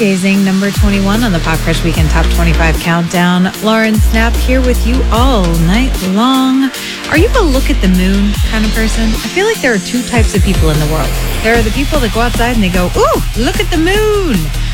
Gazing number 21 on the Pop Crush Weekend Top 25 Countdown. Lauren Snap here with you all night long. Are you a look at the moon kind of person? I feel like there are two types of people in the world. There are the people that go outside and they go, ooh, look at the moon.